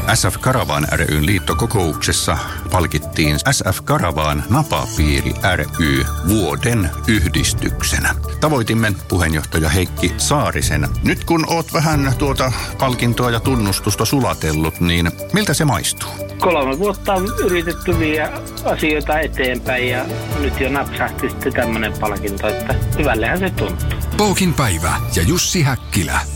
SF Karavan ry:n liittokokouksessa palkittiin SF Karavan Napapiiri ry vuoden yhdistyksenä. Tavoitimme puheenjohtaja Heikki Saarisen. Nyt kun oot vähän tuota palkintoa ja tunnustusta sulatellut, niin miltä se maistuu? 3 vuotta on yritetty viedä asioita eteenpäin ja nyt jo napsahti sitten tämmöinen palkinto, että hyvällehän se tuntuu. Pookin päivä ja Jussi Häkkilä.